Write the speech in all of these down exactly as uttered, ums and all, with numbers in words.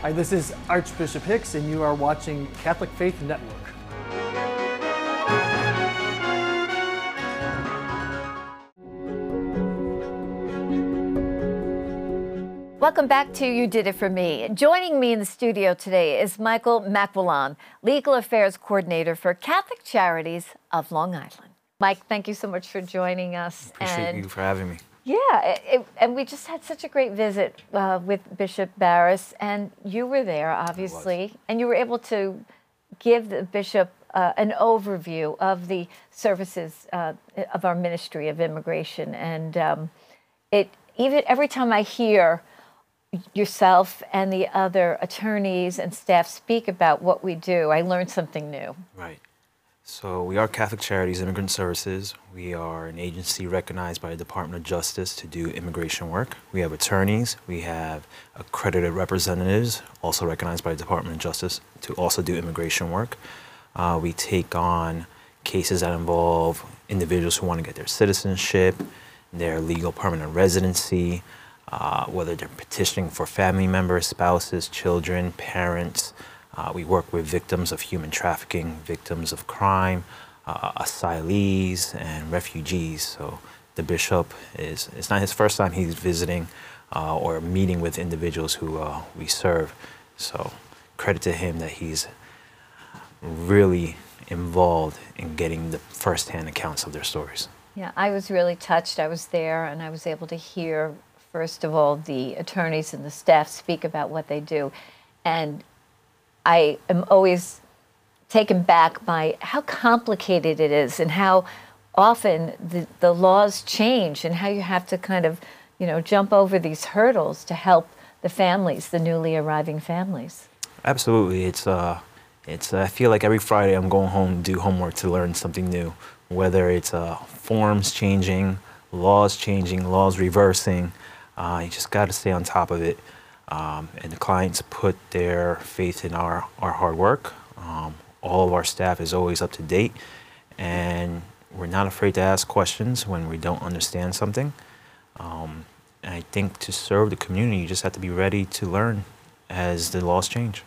Hi, this is Archbishop Hicks, and you are watching Catholic Faith Network. Welcome back to You Did It For Me. Joining me in the studio today is Michael McWillan, Legal Affairs Coordinator for Catholic Charities of Long Island. Mike, thank you so much for joining us. Appreciate and you for having me. Yeah, it, it, and we just had such a great visit uh, with Bishop Barris, and you were there, obviously, and you were able to give the bishop uh, an overview of the services uh, of our Ministry of Immigration. And um, it even every time I hear yourself and the other attorneys and staff speak about what we do, I learn something new. Right. So we are Catholic Charities Immigrant Services. We are an agency recognized by the Department of Justice to do immigration work. We have attorneys. We have accredited representatives, also recognized by the Department of Justice to also do immigration work. Uh, we take on cases that involve individuals who want to get their citizenship, their legal permanent residency, uh, whether they're petitioning for family members, spouses, children, parents. Uh, we work with victims of human trafficking, victims of crime, uh, asylees, and refugees. So the bishop is, it's not his first time he's visiting uh, or meeting with individuals who uh, we serve. So credit to him that he's really involved in getting the firsthand accounts of their stories. Yeah, I was really touched. I was there, and I was able to hear, first of all, the attorneys and the staff speak about what they do. And I am always taken back by how complicated it is and how often the, the laws change and how you have to kind of, you know, jump over these hurdles to help the families, the newly arriving families. Absolutely. It's, uh, it's, I feel like every Friday I'm going home to do homework to learn something new, whether it's uh, forms changing, laws changing, laws reversing. Uh, you just got to stay on top of it. Um, and the clients put their faith in our, our hard work. Um, all of our staff is always up to date, and we're not afraid to ask questions when we don't understand something. Um, and I think to serve the community, you just have to be ready to learn as the laws change.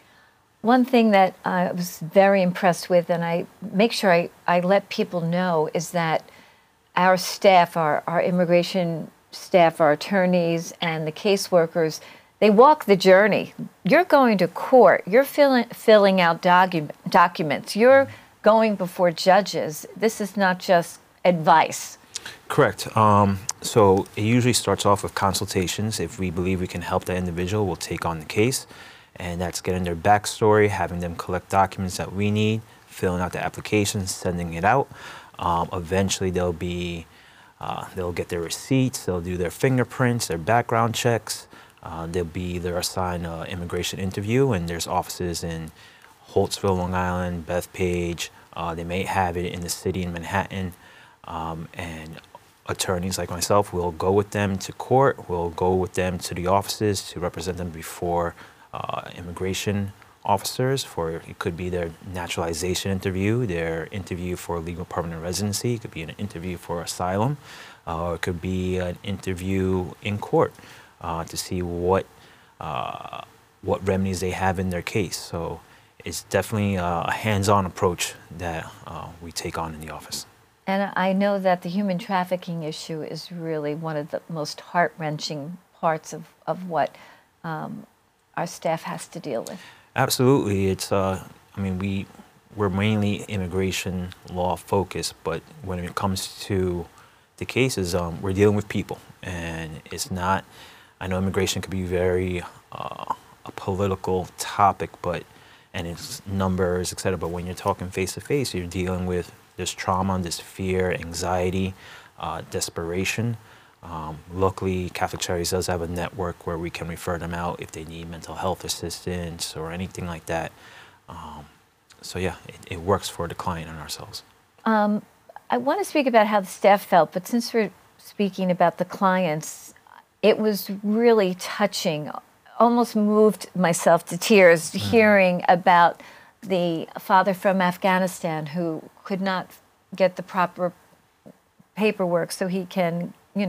One thing that I was very impressed with, and I make sure I, I let people know, is that our staff, our, our immigration staff, our attorneys, and the caseworkers, they walk the journey. You're going to court. You're filling, filling out docu documents. You're going before judges. This is not just advice. Correct. Um, so it usually starts off with consultations. If we believe we can help that individual, we'll take on the case. And that's getting their backstory, having them collect documents that we need, filling out the application, sending it out. Um, eventually, they'll be, uh, they'll get their receipts. They'll do their fingerprints, their background checks. Uh, they'll be they're assigned an immigration interview, and there's offices in Holtzville, Long Island, Bethpage. Uh, they may have it in the city in Manhattan, um, and attorneys like myself will go with them to court. We'll go with them to the offices to represent them before uh, immigration officers. For it could be their naturalization interview, their interview for legal permanent residency. It could be an interview for asylum, uh, or it could be an interview in court. Uh, to see what uh, what remedies they have in their case. So it's definitely a hands-on approach that uh, we take on in the office. And I know that the human trafficking issue is really one of the most heart-wrenching parts of, of what um, our staff has to deal with. Absolutely. It's, uh, I mean, we, we're mainly immigration law focused, but when it comes to the cases, um, we're dealing with people, and it's not, I know immigration could be very uh, a political topic, but and it's numbers, et cetera. But when you're talking face to face, you're dealing with this trauma, this fear, anxiety, uh, desperation. Um, luckily, Catholic Charities does have a network where we can refer them out if they need mental health assistance or anything like that. Um, so yeah, it, it works for the client and ourselves. Um, I want to speak about how the staff felt, but since we're speaking about the clients, it was really touching, almost moved myself to tears mm. hearing about the father from Afghanistan who could not get the proper paperwork so he can